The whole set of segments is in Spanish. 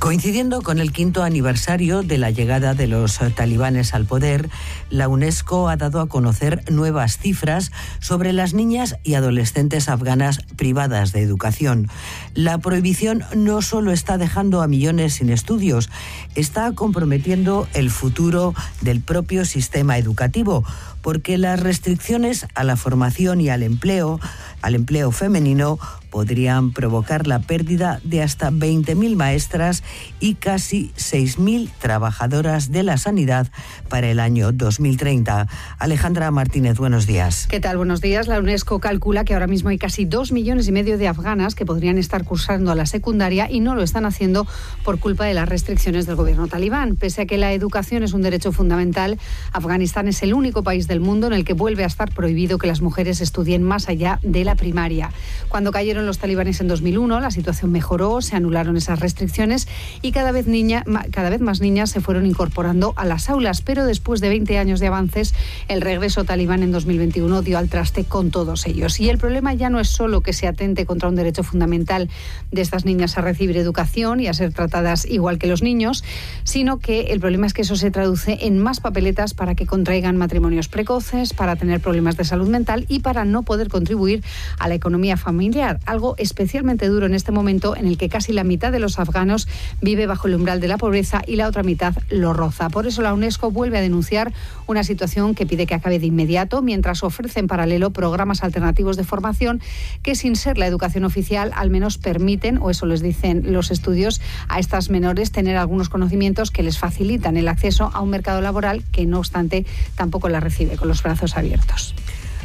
Coincidiendo con el 5º aniversario de la llegada de los talibanes al poder, la UNESCO ha dado a conocer nuevas cifras sobre las niñas y adolescentes afganas privadas de educación. La prohibición no solo está dejando a millones sin estudios, está comprometiendo el futuro del propio sistema educativo, porque las restricciones a la formación y al empleo femenino podrían provocar la pérdida de hasta 20.000 maestras y casi 6.000 trabajadoras de la sanidad para el año 2030. Alejandra Martínez, buenos días. ¿Qué tal? Buenos días. La UNESCO calcula que ahora mismo hay casi 2,5 millones de afganas que podrían estar cursando a la secundaria y no lo están haciendo por culpa de las restricciones del gobierno talibán. Pese a que la educación es un derecho fundamental, Afganistán es el único país del mundo en el que vuelve a estar prohibido que las mujeres estudien más allá de la primaria. Cuando cayeron los talibanes en 2001, la situación mejoró, se anularon esas restricciones y cada vez más niñas se fueron incorporando a las aulas, pero después de 20 años de avances, el regreso talibán en 2021 dio al traste con todos ellos. Y el problema ya no es solo que se atente contra un derecho fundamental de estas niñas a recibir educación y a ser tratadas igual que los niños, sino que el problema es que eso se traduce en más papeletas para que contraigan matrimonios precoces, para tener problemas de salud mental y para no poder contribuir a la economía familiar, algo especialmente duro en este momento en el que casi la mitad de los afganos vive bajo el umbral de la pobreza y la otra mitad lo roza. Por eso la UNESCO vuelve a denunciar una situación que pide que acabe de inmediato, mientras ofrece en paralelo programas alternativos de formación que, sin ser la educación oficial, al menos permiten, o eso les dicen los estudios, a estas menores tener algunos conocimientos que les facilitan el acceso a un mercado laboral que, no obstante, tampoco la recibe con los brazos abiertos.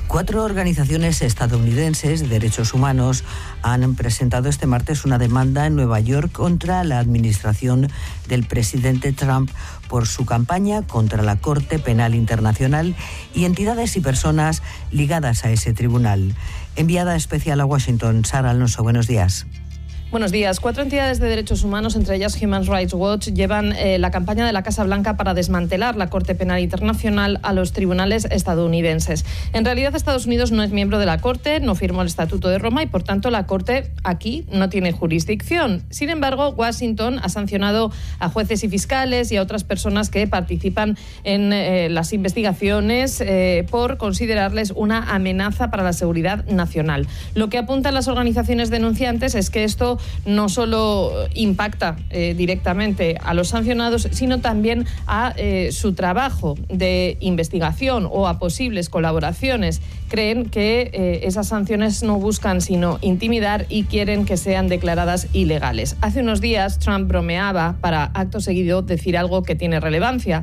4 organizaciones estadounidenses de derechos humanos han presentado este martes una demanda en Nueva York contra la administración del presidente Trump por su campaña contra la Corte Penal Internacional y entidades y personas ligadas a ese tribunal. Enviada especial a Washington, Sara Alonso, buenos días. Buenos días. 4 entidades de derechos humanos, entre ellas Human Rights Watch, llevan la campaña de la Casa Blanca para desmantelar la Corte Penal Internacional a los tribunales estadounidenses. En realidad, Estados Unidos no es miembro de la Corte, no firmó el Estatuto de Roma y, por tanto, la Corte aquí no tiene jurisdicción. Sin embargo, Washington ha sancionado a jueces y fiscales y a otras personas que participan en las investigaciones por considerarles una amenaza para la seguridad nacional. Lo que apuntan las organizaciones denunciantes es que esto no solo impacta directamente a los sancionados, sino también a su trabajo de investigación o a posibles colaboraciones. Creen que esas sanciones no buscan sino intimidar y quieren que sean declaradas ilegales. Hace unos días Trump bromeaba para, acto seguido, decir algo que tiene relevancia.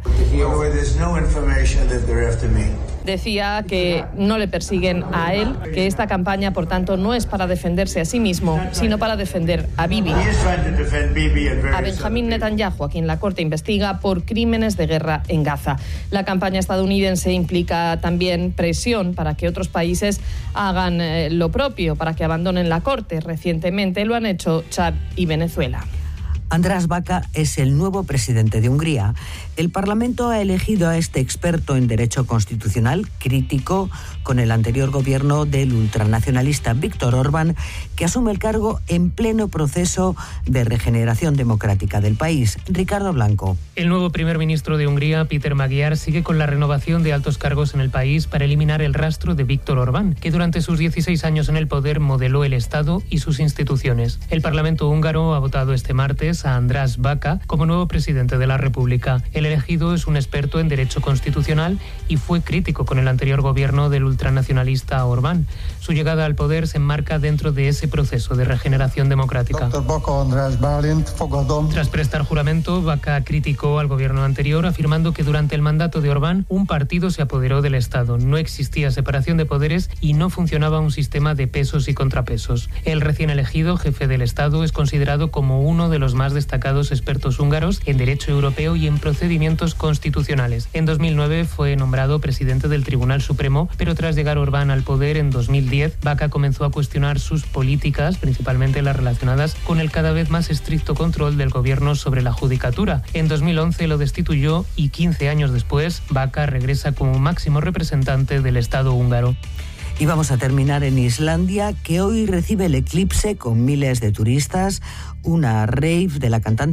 Decía que no le persiguen a él, que esta campaña, por tanto, no es para defenderse a sí mismo, sino para defender a Bibi, a Benjamín Netanyahu, a quien la Corte investiga por crímenes de guerra en Gaza. La campaña estadounidense implica también presión para que otros países hagan lo propio, para que abandonen la Corte. Recientemente lo han hecho Chad y Venezuela. András Baca es el nuevo presidente de Hungría. El Parlamento ha elegido a este experto en derecho constitucional, crítico con el anterior gobierno del ultranacionalista Viktor Orbán, que asume el cargo en pleno proceso de regeneración democrática del país. Ricardo Blanco. El nuevo primer ministro de Hungría, Péter Magyar, sigue con la renovación de altos cargos en el país para eliminar el rastro de Viktor Orbán, que durante sus 16 años en el poder modeló el Estado y sus instituciones. El Parlamento húngaro ha votado este martes a András Baca como nuevo presidente de la República. El elegido es un experto en derecho constitucional y fue crítico con el anterior gobierno del ultranacionalista Orbán. Su llegada al poder se enmarca dentro de ese proceso de regeneración democrática. Tras prestar juramento, Baca criticó al gobierno anterior, afirmando que durante el mandato de Orbán un partido se apoderó del Estado, no existía separación de poderes y no funcionaba un sistema de pesos y contrapesos. El recién elegido jefe del Estado es considerado como uno de los más destacados expertos húngaros en derecho europeo y en procedimientos constitucionales. En 2009 fue nombrado presidente del Tribunal Supremo, pero tras llegar Orbán al poder en 2010, Baca comenzó a cuestionar sus políticas, principalmente las relacionadas con el cada vez más estricto control del gobierno sobre la judicatura. En 2011 lo destituyó y 15 años después, Baca regresa como máximo representante del Estado húngaro. Y vamos a terminar en Islandia, que hoy recibe el eclipse con miles de turistas, una rave de la cantante